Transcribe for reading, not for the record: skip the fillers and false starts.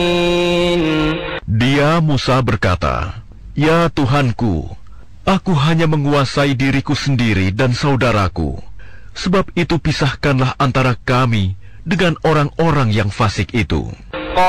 Dia Musa berkata, "Ya Tuhanku, aku hanya menguasai diriku sendiri dan saudaraku. Sebab itu pisahkanlah antara kami dengan orang-orang yang fasik itu."